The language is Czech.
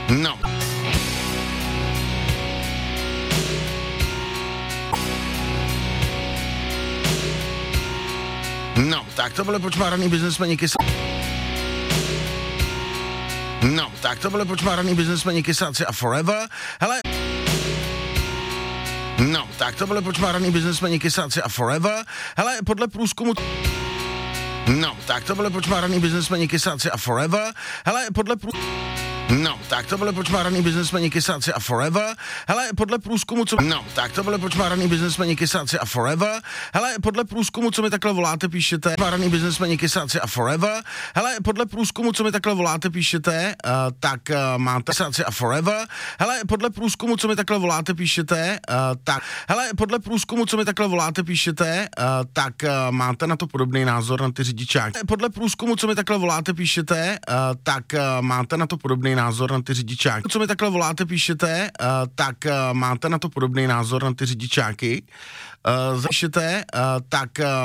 No. No, tak to byly počmáraný biznesmeni No, tak to byly počmáraný biznesmeni Kysáci a Forever. Hele. No, tak to byly počmáraný biznesmeni Kysáci a Forever. Hele, podle průzkumu... No, tak to byly počmáraný biznesmeni Kysáci a Forever. Hele, podle No, tak to byly počmáraný biznesmeni Kysáci a Forever. Hele, podle průzkumu, co... No, tak to byly počmáraný biznesmeni Kysáci a Forever. Hele, podle průzkumu, co mi takhle voláte, píšete... Počmáraný biznesmeni Kysáci a Forever. Hele, podle průzkumu, co mi takhle voláte, píšete, tak máte Kysáci a Forever. Hele, podle průzkumu, co mi takhle voláte, píšete, tak... Hele, podle průzkumu, co mi takhle voláte, píšete, tak máte na to podobný názor na ty řidičáky. Podle průzkumu, co mi takhle voláte, píšete, tak máte na to podobný názor na ty řidičáky. Co mi takhle voláte, píšete, tak máte na to podobný názor na ty řidičáky. Píšete, tak